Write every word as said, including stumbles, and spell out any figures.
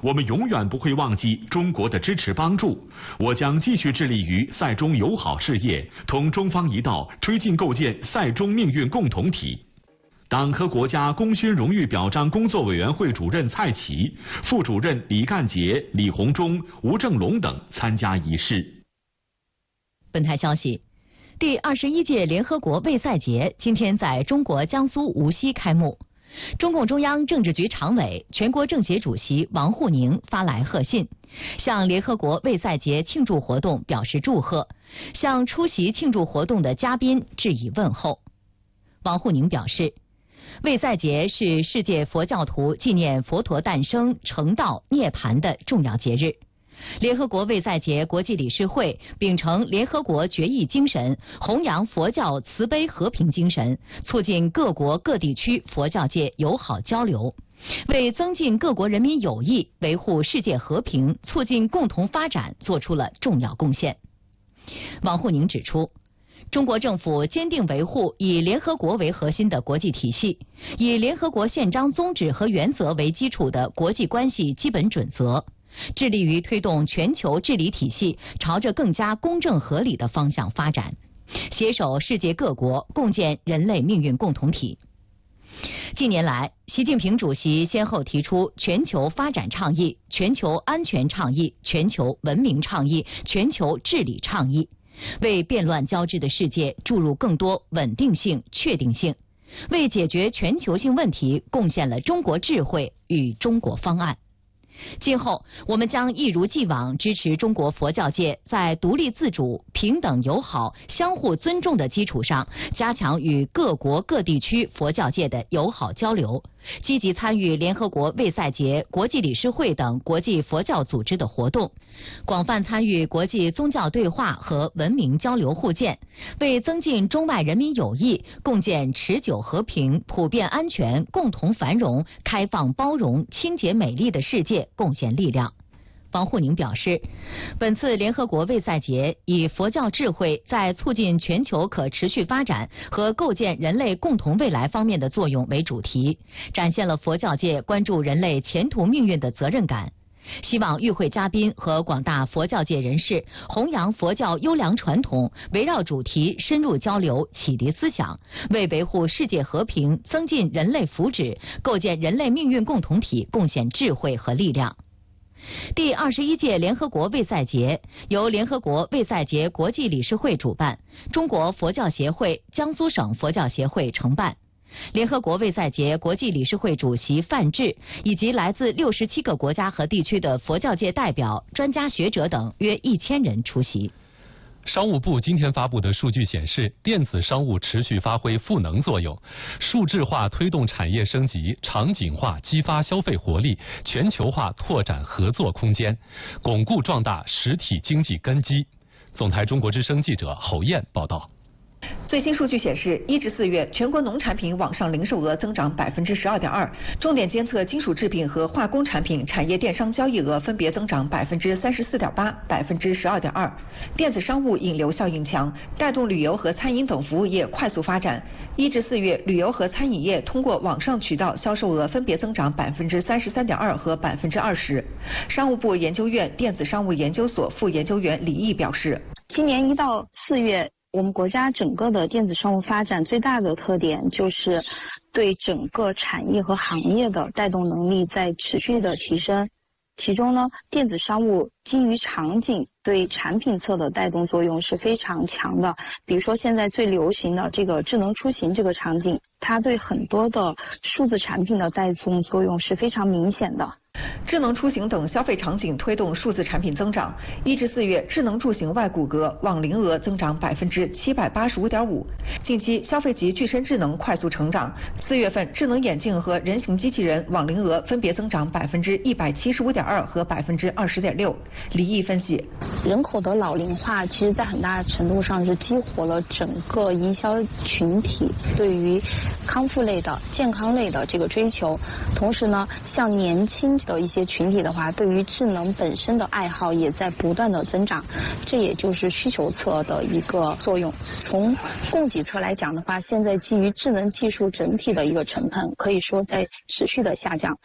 我们永远不会忘记中国的支持帮助。我将继续致力于塞中友好事业，同中方一道推进构建塞中命运共同体。党和国家功勋荣誉表彰工作委员会主任蔡奇、副主任李干杰、李鸿忠、吴正龙等参加仪式。 本台消息，第二十一届联合国卫赛节今天在中国江苏无锡开幕。中共中央政治局常委、全国政协主席王沪宁发来贺信，向联合国卫赛节庆祝活动表示祝贺，向出席庆祝活动的嘉宾致以问候。王沪宁表示，卫赛节是世界佛教徒纪念佛陀诞生、成道、涅槃的重要节日。联合国卫赛节国际理事会秉承联合国决议精神，弘扬佛教慈悲和平精神，促进各国各地区佛教界友好交流，为增进各国人民友谊、维护世界和平、促进共同发展做出了重要贡献。王沪宁指出，中国政府坚定维护以联合国为核心的国际体系，以联合国宪章宗旨和原则为基础的国际关系基本准则，致力于推动全球治理体系朝着更加公正合理的方向发展，携手世界各国共建人类命运共同体。近年来，习近平主席先后提出全球发展倡议、全球安全倡议、全球文明倡议、全球治理倡议，为变乱交织的世界注入更多稳定性、确定性，为解决全球性问题贡献了中国智慧与中国方案。今后，我们将一如既往支持中国佛教界在独立自主、平等友好、相互尊重的基础上，加强与各国各地区佛教界的友好交流，积极参与联合国卫赛节、国际理事会等国际佛教组织的活动，广泛参与国际宗教对话和文明交流互鉴，为增进中外人民友谊、共建持久和平、普遍安全、共同繁荣、开放包容、清洁美丽的世界贡献力量。王沪宁表示，本次联合国卫赛节以佛教智慧在促进全球可持续发展和构建人类共同未来方面的作用为主题，展现了佛教界关注人类前途命运的责任感。希望与会嘉宾和广大佛教界人士弘扬佛教优良传统，围绕主题深入交流，启迪思想，为维护世界和平、增进人类福祉、构建人类命运共同体贡献智慧和力量。第二十一届联合国卫赛节由联合国卫赛节国际理事会主办，中国佛教协会、江苏省佛教协会承办。联合国卫赛节国际理事会主席范志以及来自六十七个国家和地区的佛教界代表、专家学者等约一千人出席。 商务部今天发布的数据显示，电子商务持续发挥赋能作用，数字化推动产业升级，场景化激发消费活力，全球化拓展合作空间，巩固壮大实体经济根基。总台中国之声记者侯燕报道。 最新数据显示，一至四月全国农产品网上零售额增长百分之十二点二，重点监测金属制品和化工产品产业电商交易额分别增长百分之三十四点八、百分之十二点二。电子商务引流效应强，带动旅游和餐饮等服务业快速发展。一至四月，旅游和餐饮业通过网上渠道销售额分别增长百分之三十三点二和百分之二十。商务部研究院电子商务研究所副研究员李毅表示， 今年一到四月。我们国家整个的电子商务发展最大的特点就是对整个产业和行业的带动能力在持续的提升。其中呢，电子商务基于场景对产品侧的带动作用是非常强的。比如说现在最流行的这个智能出行这个场景，它对很多的数字产品的带动作用是非常明显的。 智能出行等消费场景推动数字产品增长。一至四月，智能住行外骨骼网龄额增长百分之七百八十五点五。近期，消费级具身智能快速成长。四月份，智能眼镜和人形机器人网龄额分别增长百分之一百七十五点二和百分之二十点六。李毅分析， 人口的老龄化，其实在很大程度上是激活了整个营销群体对于康复类的、健康类的这个追求。同时呢，像年轻的一些群体的话，对于智能本身的爱好也在不断的增长，这也就是需求侧的一个作用。从供给侧来讲的话，现在基于智能技术整体的一个成本可以说在持续的下降。